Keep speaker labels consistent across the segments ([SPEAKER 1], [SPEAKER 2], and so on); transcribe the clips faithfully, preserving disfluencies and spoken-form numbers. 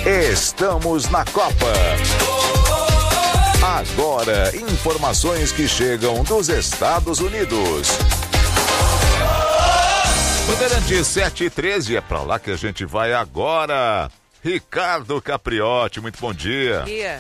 [SPEAKER 1] Estamos na Copa. Agora, informações que chegam dos Estados Unidos. Bandeirantes sete e treze, é pra lá que a gente vai agora. Ricardo Capriotti, muito bom dia.
[SPEAKER 2] Bom dia.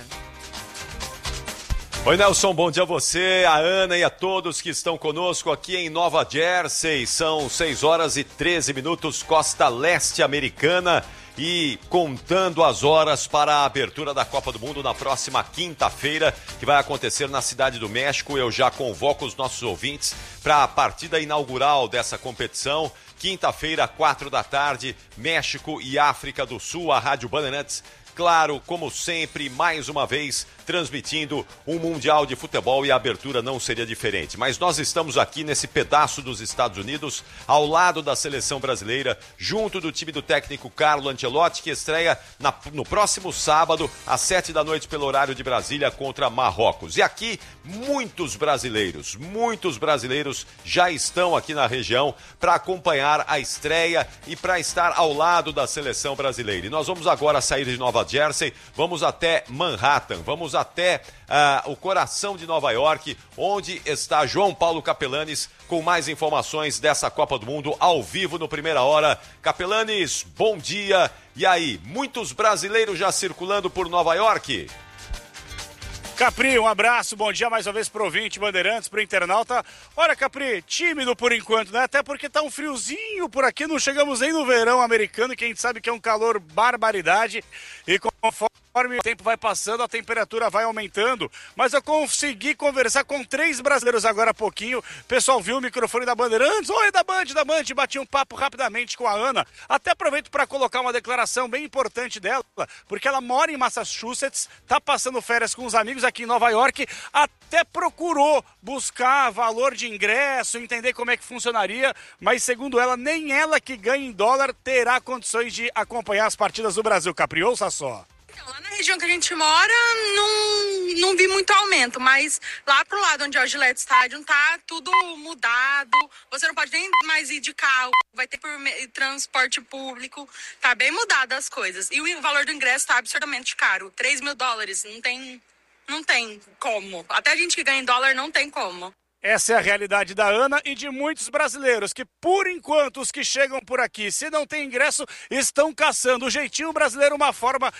[SPEAKER 3] Oi, Nelson, bom dia a você, a Ana e a todos que estão conosco aqui em Nova Jersey. São seis horas e treze minutos, costa leste americana. E contando as horas para a abertura da Copa do Mundo na próxima quinta-feira, que vai acontecer na Cidade do México. Eu já convoco os nossos ouvintes para a partida inaugural dessa competição. Quinta-feira, quatro da tarde, México e África do Sul, a Rádio Bandeirantes. Claro, como sempre, mais uma vez, transmitindo um Mundial de Futebol, e a abertura não seria diferente. Mas nós estamos aqui nesse pedaço dos Estados Unidos, ao lado da seleção brasileira, junto do time do técnico Carlo Ancelotti, que estreia na, no próximo sábado, às sete da noite, pelo horário de Brasília, contra Marrocos. E aqui, muitos brasileiros, muitos brasileiros já estão aqui na região para acompanhar a estreia e para estar ao lado da seleção brasileira. E nós vamos agora sair de Nova Jersey, vamos até Manhattan, vamos até uh, o coração de Nova York, onde está João Paulo Capelanes com mais informações dessa Copa do Mundo ao vivo no Primeira Hora. Capelanes, bom dia. E aí, muitos brasileiros já circulando por Nova York?
[SPEAKER 4] Capri, um abraço, bom dia mais uma vez pro ouvinte Bandeirantes, pro internauta. Olha, Capri, tímido por enquanto, né? Até porque tá um friozinho por aqui, não chegamos nem no verão americano, que a gente sabe que é um calor barbaridade. E conforme o tempo vai passando, a temperatura vai aumentando. Mas eu consegui conversar com três brasileiros agora há pouquinho. O pessoal viu o microfone da Bandeirantes. Oi, da Band, da Band. Bati um papo rapidamente com a Ana. Até aproveito para colocar uma declaração bem importante dela, porque ela mora em Massachusetts, tá passando férias com os amigos aqui em Nova York, até procurou buscar valor de ingresso, entender como é que funcionaria, mas segundo ela, nem ela que ganha em dólar terá condições de acompanhar as partidas do Brasil. Capri, ouça só.
[SPEAKER 5] Então, lá na região que a gente mora, não, não vi muito aumento, mas lá pro lado onde é o Gillette Stadium tá tudo mudado, você não pode nem mais ir de carro, vai ter por transporte público, tá bem mudado as coisas. E o valor do ingresso tá absurdamente caro, três mil dólares, não tem... Não tem como. Até a gente que ganha em dólar não tem como.
[SPEAKER 4] Essa é a realidade da Ana e de muitos brasileiros que, por enquanto, os que chegam por aqui, se não tem ingresso, estão caçando. O jeitinho brasileiro, uma forma